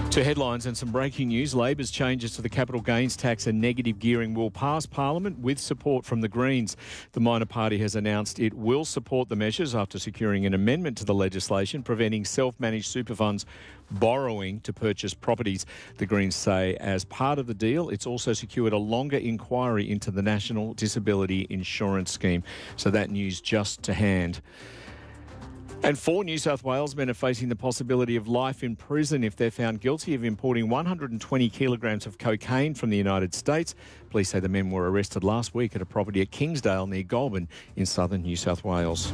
To headlines and some breaking news, Labor's changes to the capital gains tax and negative gearing will pass Parliament with support from the Greens. The minor party has announced it will support the measures after securing an amendment to the legislation preventing self-managed super funds borrowing to purchase properties. The Greens say as part of the deal, it's also secured a longer inquiry into the National Disability Insurance Scheme. So that news just to hand. And 4 New South Wales men are facing the possibility of life in prison if they're found guilty of importing 120 kilograms of cocaine from the United States. Police say the men were arrested last week at a property at Kingsdale near Goulburn in southern New South Wales.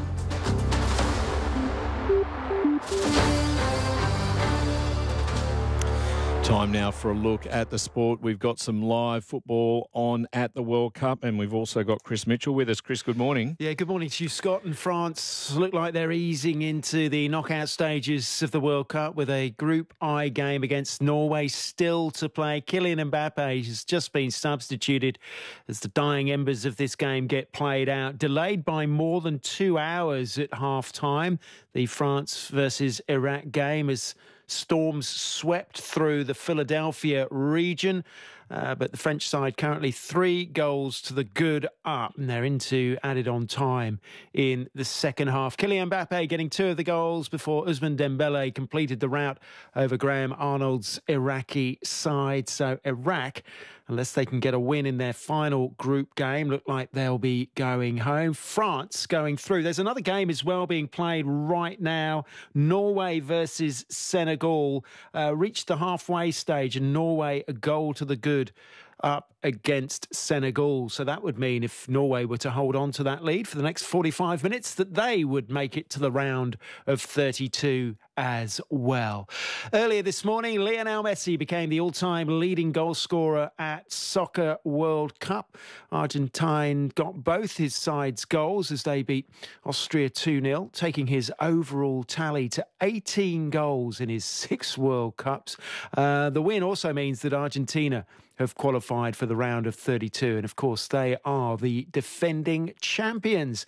Time now for a look at the sport. We've got some live football on at the World Cup, and we've also got Chris Mitchell with us. Chris, good morning. Yeah, good morning to you, Scott. And France look like they're easing into the knockout stages of the World Cup with a Group I game against Norway still to play. Kylian Mbappe has just been substituted as the dying embers of this game get played out. Delayed by more than 2 hours at half-time, the France versus Iraq game as storms swept through the Philadelphia region. But the French side currently 3 goals to the good up, and they're into added on time in the second half. Kylian Mbappe getting 2 of the goals before Ousmane Dembele completed the rout over Graham Arnold's Iraqi side. So Iraq, unless they can get a win in their final group game, look like they'll be going home. France going through. There's another game as well being played right now. Norway versus Senegal reached the halfway stage, and Norway a goal to the good up against Senegal. So that would mean if Norway were to hold on to that lead for the next 45 minutes, that they would make it to the round of 32 as well. Earlier this morning, Lionel Messi became the all-time leading goal scorer at Soccer World Cup. Argentine got both his side's goals as they beat Austria 2-0, taking his overall tally to 18 goals in his 6 World Cups. The win also means that Argentina have qualified for the round of 32. And, of course, they are the defending champions.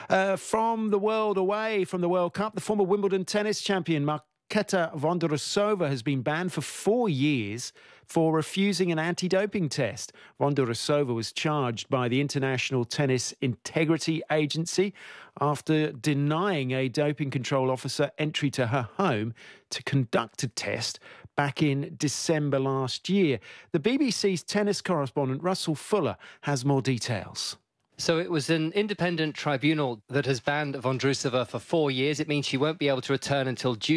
From the world away from the World Cup, the former Wimbledon tennis champion Marketa Vondrousova has been banned for 4 years for refusing an anti-doping test. Vondrousova was charged by the International Tennis Integrity Agency after denying a doping control officer entry to her home to conduct a test back in December last year. The BBC's tennis correspondent Russell Fuller has more details. So it was an independent tribunal that has banned Vondrousova for 4 years. It means she won't be able to return until June